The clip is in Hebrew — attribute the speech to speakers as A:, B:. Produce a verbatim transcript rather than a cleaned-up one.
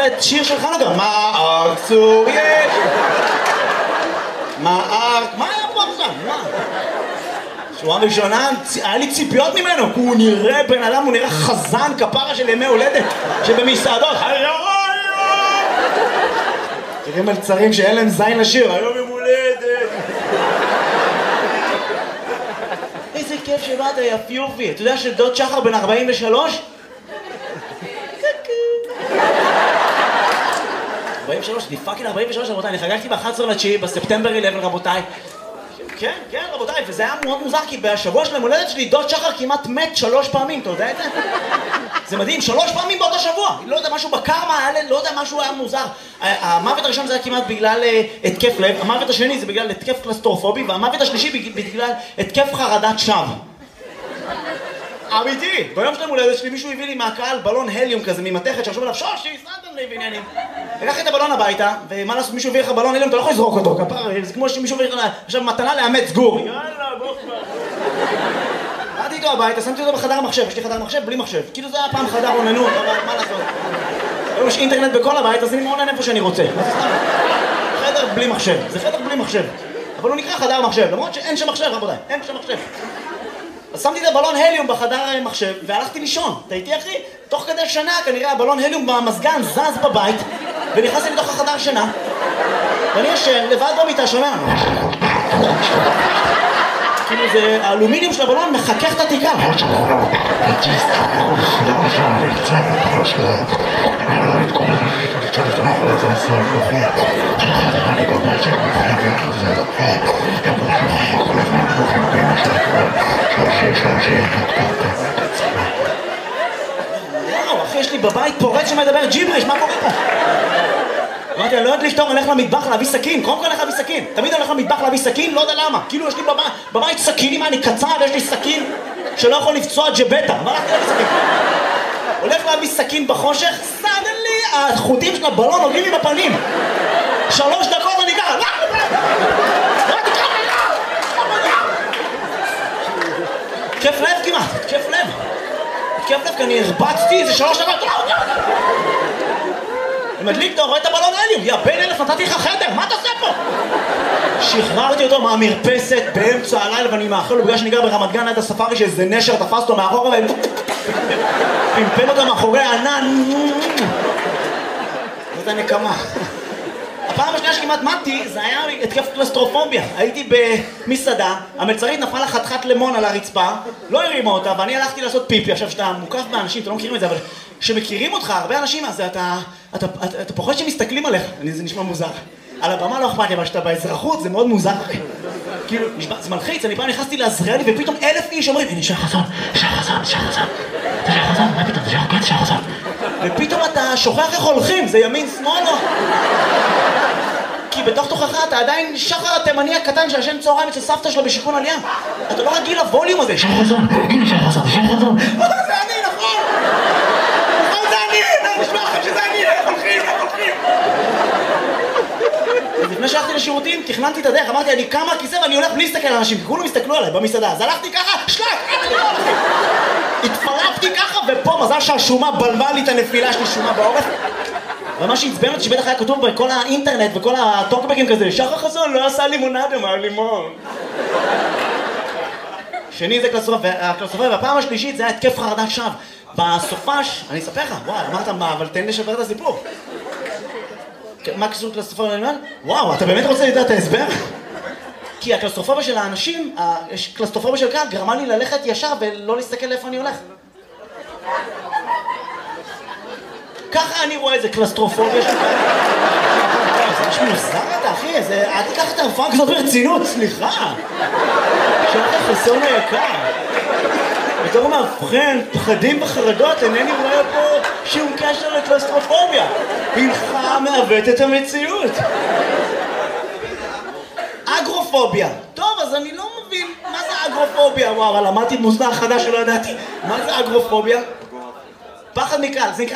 A: את שיר של חנוכה? מה ארצור יש? מה ארצ... מה היה פה עכשיו? מה? שורה ראשונה, היה לי ציפיות ממנו, כי הוא נראה בן אדם, הוא נראה חזן כפרה של ימי הולדת שבמסעדות, היום! תראה מלצרים שאין להם זין לשיר, היום יום הולדת. איזה כיף שבאת, יפיופי. אתה יודע שדוד שחר בן ארבעים ושלוש? ארבעים ושלוש, אני פאקינג ארבעים ושלוש, רבותיי, אני חגגתי ב-אחד עשר לתשיעי, בספטמבר אחת עשרה, רבותיי. כן, כן, רבותיי, וזה היה מאוד מוזר, כי בשבוע של המולדת שלי, דוד שחר כמעט מת שלוש פעמים, אתה יודע את זה? זה מדהים, שלוש פעמים באותו שבוע. לא יודע, משהו בקרמה, לא יודע, משהו היה מוזר. המוות הראשון זה היה כמעט בגלל התקף לב, המוות השני זה בגלל התקף קלסטרופובי, והמוות השלישי בגלל התקף חרדת שווא. אמיתי, ביום של המולדת שלי מישהו הביא לי מהקהל בלון הליום כזה ממתכת שחשוב עליו שושי, סנדן לי ועניינים. לקחתי את הבלון הביתה, ומה לעשות, מישהו הביא לך בלון הליום, אתה לא יכול לזרוק אותו, כפר, זה כמו שמישהו הביא לך עכשיו מתנה לאמץ גור. יאללה, בוא כבר. באתי איתו הביתה, שמתי אותו בחדר המחשב, יש לי חדר מחשב בלי מחשב. כאילו זה היה פעם חדר עוננות, אבל מה לעשות? היום יש אינטרנט בכל הבית, אז אני מעונן איפה שאני רוצה. מה זה סתם? חדר בלי מחשב, זה חדר בלי מחשב. אבל הוא נקרא חדר מחשב, למרות שאין שם מחשב, רבותיי, אין שם מחשב. אז שמתי את הבלון הליום בחדר מחשב והלכתי לישון. אתה איתי אחי? תוך כדי שנה כנראה הבלון הליום במזגן זז בבית ונכנסתי לתוך החדר שינה ואני ישן לבד במיטה שומע כאילו זה האלומיניום של הבלון מחכך את התיקה. וואו, אחי, יש לי בבית פורץ שמדבר ג'יבריש, מה קורה פה? אמרתי, אני לא יודעת לפתור, אני הולך למטבח להביא סכין, קודם כל הולך להביא סכין. תמיד אני הולך למטבח להביא סכין, לא יודע למה. כאילו יש לי בבית סכינים, אני קצר, ויש לי סכין שלא יכול לפצוע ג'בטה. מה הלכתי להביא סכין? הולך להביא סכין בחושך, סדלי, החוטים של הבלון עולים לי בפנים. שלוש דקות אני ככה, כיף לב כמעט, כיף לב. כיף לב, כי אני הרבצתי איזה שלוש דקות. אני מדליק, אתה רואה את הבלון הליום, יא בן אלף, נתתי לך חדר, מה אתה עושה פה? שחררתי אותו מהמרפסת באמצע הלילה ואני מאחל לו בגלל שאני גר ברמת גן עד הספארי שאיזה נשר תפס אותו מאחורה ופמפם אותו מאחורי הענן. זה נקמה. הפעם השנייה שכמעט מתתי זה היה התקף קלסטרופוביה. הייתי במסעדה, המלצרית נפלה חתיכת לימון על הרצפה, לא הרימה אותה ואני הלכתי לעשות פיפי. עכשיו שאתה מוקף באנשים, אתה לא מכירים את זה, אבל כשמכירים אותך, הרבה אנשים, אז אתה, אתה, אתה, אתה פוחד שמסתכלים עליך. זה נשמע מוזר. על הבמה לא אכפת לי, אבל שאתה באזרחות זה מאוד מוזר. כאילו, זה מלחיץ, אני פעם נכנסתי לעזריאלי ופתאום אלף איש אומרים, הנה שי חסון, שי חסון, שי חסון, זה שי חסון, מה פתאום, זה שי, שי חסון. ופתאום אתה שוכח איך הולכים, זה ימין, שמאל או... כי בתוך תוכך אתה עדיין שחר התימני הקטן שישן צהריים אצל סבתא שלו בשיכון עלייה. אתה לא רגיל לווליום הזה. שי חסון, הנה שי חסון, שי חסון. זה אני, נכון! נכון, זה אני! אני נשמע לכם שזה אני, איך הולכים, איך הולכים! אז לפני שהלכתי לשירותים, תכננתי את הדרך, אמרתי, אני קם מהכיסא ואני הולך בלי להסתכל על אנשים, כי כולם הסתכלו עליי במסעדה. אז הלכתי ככה, שלק! התפרפתי ככה, ופה מזל שהשומה בלבה לי את הנפילה שלי, שומה בעורף. ומה שהצבן אותי שבטח היה כתוב בכל האינטרנט וכל הטוקבקים כזה, שחר חסון לא עשה לימונדה מהלימון. שני זה קלסטרופוביה, והפעם השלישית זה היה התקף חרדת שווא. בסופש, אני אספר לך, וואי, אמרת מה, אבל תן לשבר את הסיפור. מה קשור קלסטרופוביה ללימון? וואו, אתה באמת רוצה לדעת את ההסבר? כי הקלסטרופוביה של האנשים, הקלסטרופוביה של קהל, גרמה לי ללכת ישר ולא להסתכל לאיפה אני הולך. ככה אני רואה איזה קלסטרופוביה של קהל. זה משהו מוזר אתה, אחי, אל תיקח את הרפואה כזאת ברצינות, סליחה. שחר חסון היקר. בתור מאבחן, פחדים וחרדות, אינני רואה פה שום קשר לקלסטרופוביה. הלך מעוות את המציאות. אגרופוביה. טוב, אז אני לא מבין מה זה אגרופוביה. וואו, אבל למדתי מוסדר חדש שלא ידעתי. מה זה אגרופוביה? פחד מקהל.